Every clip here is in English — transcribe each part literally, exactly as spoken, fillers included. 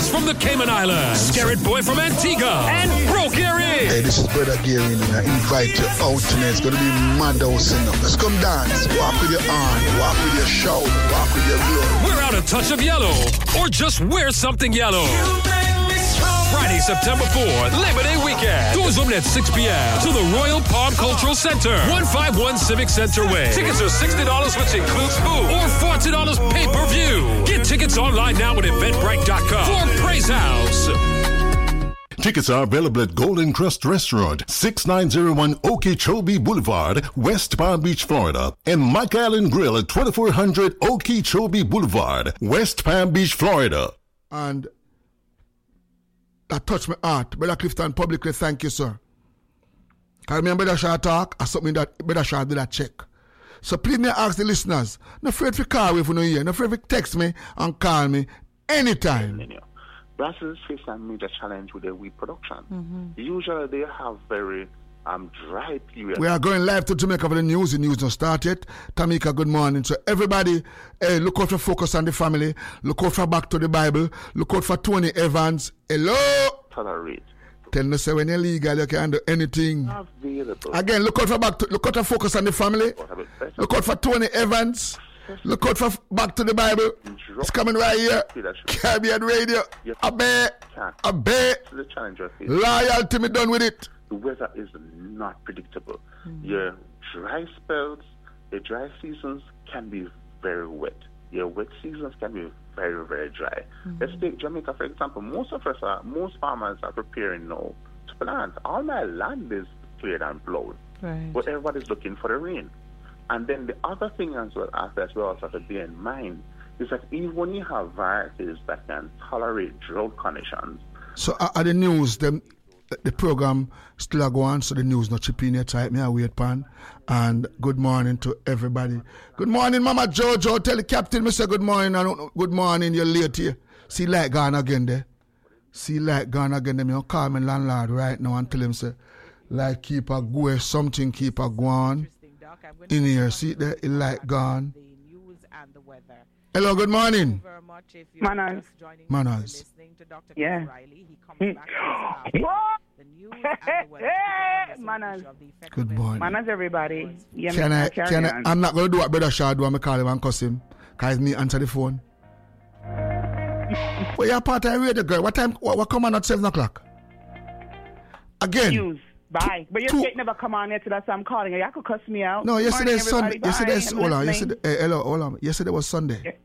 from the Cayman Islands, Scarrett Boy from Antigua, and Bro Gary. Hey, this is Brother Gary, and I invite you out tonight. It's going to be mad house enough. Let's come dance. Walk with your arm, walk with your shout, walk with your glow. Wear out a touch of yellow, or just wear something yellow. Friday, September fourth, Labor Day weekend. Doors open at six p.m. to the Royal Palm Cultural Center, one fifty-one Civic Center Way. Tickets are sixty dollars, which includes food, or forty dollars pay-per-view. Get tickets online now at eventbrite dot com for Praise House. Tickets are available at Golden Crust Restaurant, six nine zero one Okeechobee Boulevard, West Palm Beach, Florida, and Mike Island Grill at twenty-four hundred Okeechobee Boulevard, West Palm Beach, Florida. And that touched my heart. Brother Clifton, publicly thank you, sir. Because remember that shall talk, or something that better shall do that check. So please me ask the listeners, not afraid to call me if you know here, not afraid to text me and call me anytime. Brazils face a major challenge with their wheat production. Mm-hmm. Usually they have very um, dry periods. We are going live to Jamaica for the news. The news not started. Tamika, good morning. So everybody, hey, look out for Focus on the Family. Look out for Back to the Bible. Look out for Tony Evans. Hello. Tolerate. Tell me, say when you're legal, you can do anything. Available. Again, look out for Back to, look out for Focus on the Family. Look out for Tony Evans. Look out for Back to the Bible. It's coming right here. Caribbean Radio. I bet. I bet. Loyalty, me done with it. The weather is not predictable. Mm-hmm. Your dry spells, your dry seasons can be very wet. Your wet seasons can be very, very dry. Mm-hmm. Let's take Jamaica, for example. Most of us are, most farmers are preparing now to plant. All my land is cleared and plowed. Right. But everybody's looking for the rain. And then the other thing as well, as we also have to bear in mind, is that even when you have varieties that can tolerate drought conditions. So uh, at the news, them, the program still go on, so the news not chipping yet, type me a wait pan. And good morning to everybody. Good morning, Mama Jojo. Tell the captain, me say good morning. I don't know, good morning, you're late here. See light gone again there. See light gone again there. Me call my landlord right now and tell him, say, like keep a go, something keep a go on. In here, see there, it light gone. Hello, good morning. Manners. Manners. Yeah. Manners. Good morning. Manners, everybody. Yeah, can I, can I, I'm not going to do what Brother Shaw do. I'm going to call him and cuss him. Because me answer the phone. Well, you're part of the radio, girl. What time, what, what come on at seven o'clock? Again. News. Bye. But your state never come on here till that's why I'm calling you. You could cuss me out. No, yesterday is Sunday. Yesterday, hold on. Yesterday, hey, hello, hold on. Yesterday was Sunday. Yeah.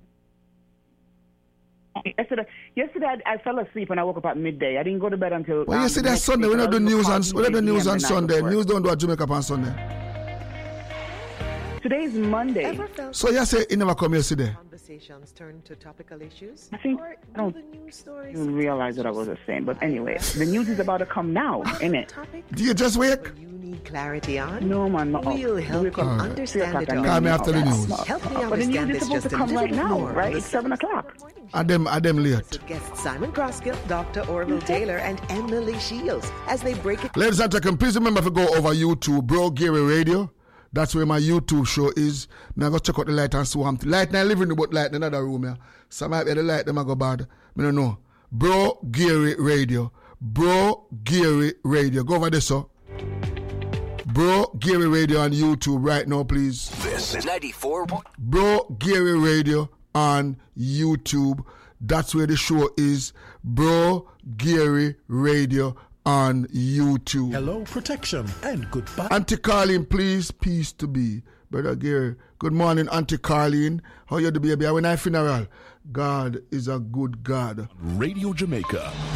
Yesterday, yesterday I, I fell asleep and I woke up at midday. I didn't go to bed until. Well, um, yesterday is Sunday. We don't do news on. We don't do news on Sunday. News don't do at Jamaica on Sunday. Today's Monday. So you say it never come yesterday. Conversations turn to topical issues. I think I don't you realize what I was saying, but anyway, the news is about to come now, isn't it? Do you just wake? You need clarity on. No, man. No. We'll help you right. understand it. Call me after the news. Help me but the news is supposed to come right now, right? It's seven o'clock. And them, and them late. So guests Simon Croskill, Doctor Orville Taylor, and Emily Shields as they break it. Ladies and gentlemen, please remember to go over YouTube, Bro Gary Radio. That's where my YouTube show is. Now go check out the light and see what I'm light now living about light in another room here. Some might be the light them I go bad. I don't know. Bro Gary Radio. Bro Gary Radio. Go over there, so. Bro Gary Radio on YouTube right now, please. This is ninety-four. Bro Gary Radio on YouTube. That's where the show is. Bro Gary Radio on YouTube. Hello, protection, and goodbye. Auntie Carlene, please, peace to be. Brother Gary, good morning, Auntie Carlene. How you do, baby? When I funeral, God is a good God. Radio Jamaica.